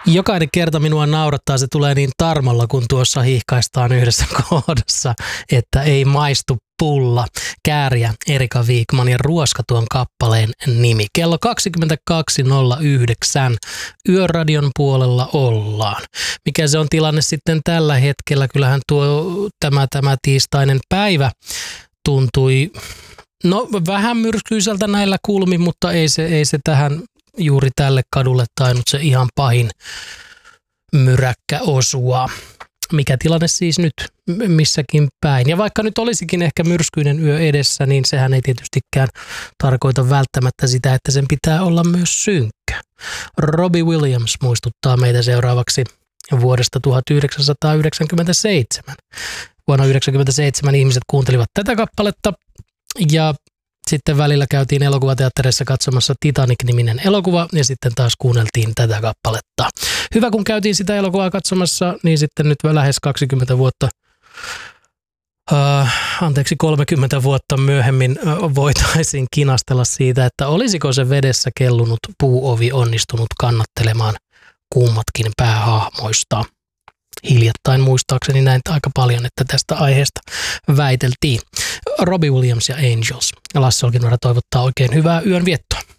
Jokainen kerta minua naurattaa, se tulee niin tarmolla, kun tuossa hihkaistaan yhdessä kohdassa, että ei maistu pulla. Kääriä, Erika Wigman ja Ruoska tuon kappaleen nimi. Kello 22.09 Yöradion puolella ollaan. Mikä se on tilanne sitten tällä hetkellä? Kyllähän tämä tiistainen päivä tuntui vähän myrskyiseltä näillä kulmin, mutta ei se tähän juuri tälle kadulle tainnut se ihan pahin myräkkä osua. Mikä tilanne siis nyt missäkin päin? Ja vaikka nyt olisikin ehkä myrskyinen yö edessä, niin sehän ei tietystikään tarkoita välttämättä sitä, että sen pitää olla myös synkkä. Robbie Williams muistuttaa meitä seuraavaksi vuodesta 1997. Vuonna 1997 ihmiset kuuntelivat tätä kappaletta ja sitten välillä käytiin elokuvateatterissa katsomassa Titanic-niminen elokuva ja sitten taas kuunneltiin tätä kappaletta. Hyvä, kun käytiin sitä elokuvaa katsomassa, niin sitten nyt lähes 30 vuotta myöhemmin voitaisiin kinastella siitä, että olisiko se vedessä kellunut puuovi onnistunut kannattelemaan kummatkin päähahmoista. Hiljattain muistaakseni näin aika paljon, että tästä aiheesta väiteltiin. Robbie Williams ja Angels. Lasse Olkinuora toivottaa oikein hyvää yön viettoa.